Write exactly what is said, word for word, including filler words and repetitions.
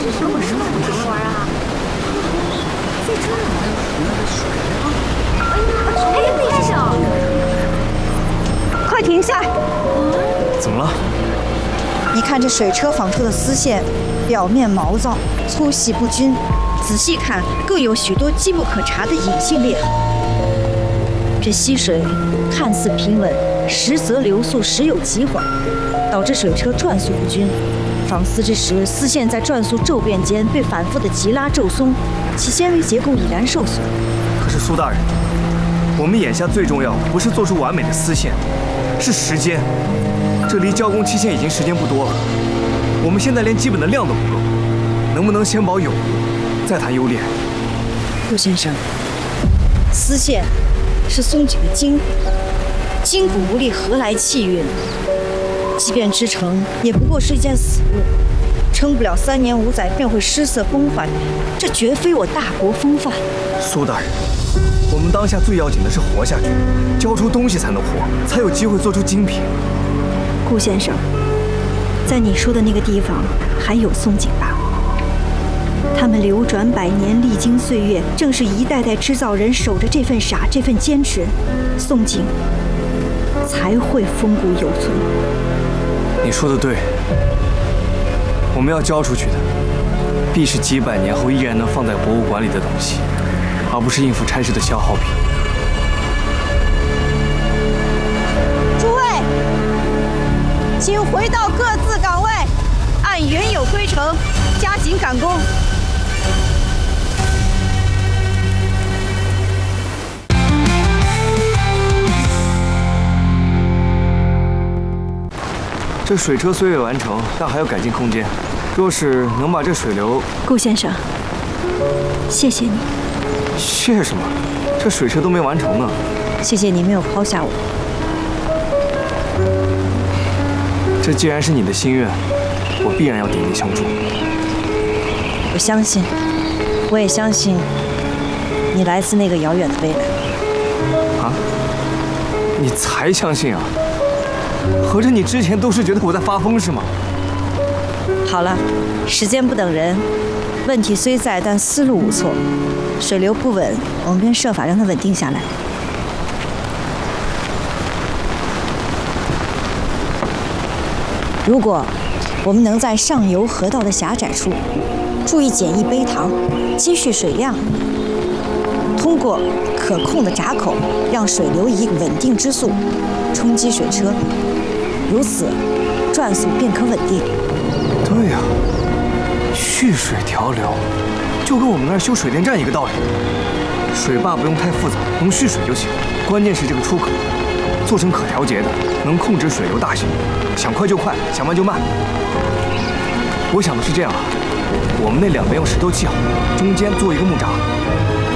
这是什么什么玩啊？在这儿呢。哎呀，你看上！快停下！ 怎么了？ 你看这水车纺出的丝线，表面毛躁、粗细不均，仔细看更有许多机不可查的隐性裂痕。这溪水看似平稳，实则流速时有急缓，导致水车转速不均。纺丝之时，丝线在转速骤变间被反复的急拉骤松，其纤维结构已然受损。 可是苏大人，我们眼下最重要不是做出完美的丝线，是时间。这离交工期限已经时间不多了，我们现在连基本的量都不够，能不能先保有，再谈优劣？ 顾先生，丝线是松紧的筋骨，筋骨无力，何来气运？即便织成，也不过是一件死物，撑不了三年五载便会失色崩坏，这绝非我大国风范。 苏大人，我们当下最要紧的是活下去，交出东西才能活，才有机会做出精品。 顾先生，在你说的那个地方还有松紧吧？他们流转百年，历经岁月，正是一代代织造人守着这份傻，这份坚持，松紧才会风骨犹存。 你说的对，我们要交出去的，必是几百年后依然能放在博物馆里的东西，而不是应付差事的消耗品。 诸位，请回到各自岗位，按原有规程加紧赶工。 这水车虽未完成，但还有改进空间。若是能把这水流…… 顾先生，谢谢你。 谢什么？这水车都没完成呢。 谢谢你没有抛下我。 这既然是你的心愿，我必然要鼎力相助。 我相信，我也相信，你来自那个遥远的未来。 啊？你才相信啊？合着你之前都是觉得我在发疯是吗？ 好了，时间不等人，问题虽在，但思路无错。水流不稳，我们便设法让它稳定下来。如果我们能在上游河道的狭窄处注意简易杯塘，积蓄水量，通过可控的闸口，让水流以稳定之速冲击水车，如此转速便可稳定。 对呀、啊，蓄水调流，就跟我们那儿修水电站一个道理。水坝不用太复杂，能蓄水就行。关键是这个出口做成可调节的，能控制水流大小，想快就快，想慢就慢。我想的是这样啊，我们那两边用石头砌好，中间做一个木闸，